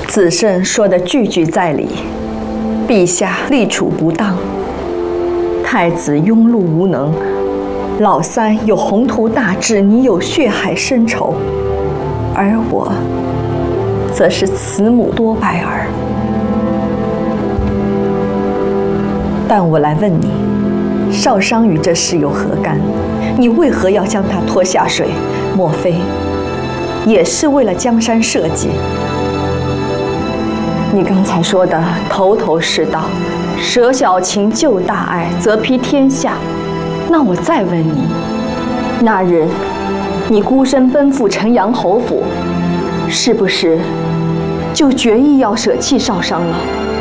子胜说的句句在理，陛下立处不当，太子庸碌无能，老三有宏图大志，你有血海深仇，而我则是慈母多败儿。但我来问你，少商与这事有何干？你为何要将他拖下水？莫非也是为了江山社稷？你刚才说的头头是道，舍小情救大爱，则披天下。那我再问你，那日你孤身奔赴城阳侯府，是不是就决意要舍弃少商了？